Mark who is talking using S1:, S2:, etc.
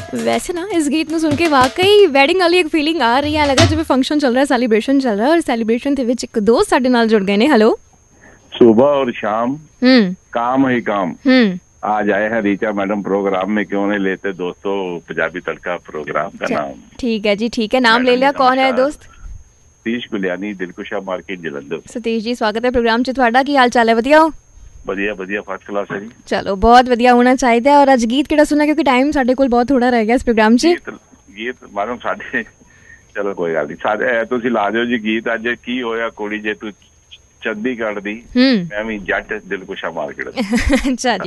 S1: ਵੈਸੇ ਨਾ ਇਸ ਗੀਤ ਨੂੰ ਸੁਣ ਕੇ ਵਾਕਈ ਵੈਡਿੰਗ ਵਾਲੀ ਇੱਕ ਫੀਲਿੰਗ ਆ ਰਹੀ ਹੈ। ਲੱਗਾ ਜਿਵੇਂ ਫੰਕਸ਼ਨ ਚੱਲ ਰਿਹਾ, ਸੈਲੀਬ੍ਰੇਸ਼ਨ ਚੱਲ ਰਿਹਾ, ਔਰ ਸੈਲੀਬ੍ਰੇਸ਼ਨ ਦੇ ਵਿੱਚ ਇੱਕ ਦੋਸਤ ਸਾਡੇ ਨਾਲ ਜੁੜ ਗਏ ਨੇ। ਹੈਲੋ।
S2: सुबह और शाम काम ही काम। आज आए हैं रीचा मैडम प्रोग्राम में, क्यों नहीं लेते दोस्तों पंजाबी तड़का प्रोग्राम का नाम।
S1: ठीक है जी, ठीक है, नाम ले लिया। कौन है दोस्त?
S2: सतीश गुलियानी, दिलकुशा मार्केट जलंधर।
S1: सतीश जी स्वागत है प्रोग्राम च तुहाडा। की हाल चाल है? वधिया हो?
S2: ਵਧੀਆ ਵਧੀਆ ਫਸਟ ਕਲਾਸ ਹੈ ਜੀ।
S1: ਚਲੋ ਬਹੁਤ ਵਧੀਆ ਹੋਣਾ ਚਾਹੀਦਾ ਹੈ। ਔਰ ਅੱਜ ਗੀਤ ਕਿਹੜਾ ਸੁਣਨਾ, ਕਿਉਂਕਿ ਟਾਈਮ ਸਾਡੇ ਕੋਲ ਬਹੁਤ ਥੋੜਾ ਰਹਿ ਗਿਆ ਇਸ ਪ੍ਰੋਗਰਾਮ 'ਚ।
S2: ਗੀਤ ਮਾਰੋ ਸਾਡੇ, ਚਲੋ ਕੋਈ ਗੱਲ ਨਹੀਂ, ਸਾਡੇ ਤੁਸੀਂ ਲਾ ਦਿਓ ਜੀ ਗੀਤ। ਅੱਜ ਕੀ ਹੋਇਆ ਕੁੜੀ ਜੇ ਤੂੰ ਚੰਡੀਗੜ੍ਹ ਦੀ, ਮੈਂ ਵੀ ਜੱਟ ਦਿਲਕੁਸ਼ਾ ਮਾਰਕੀਟ। ਅੱਛਾ ਜੀ।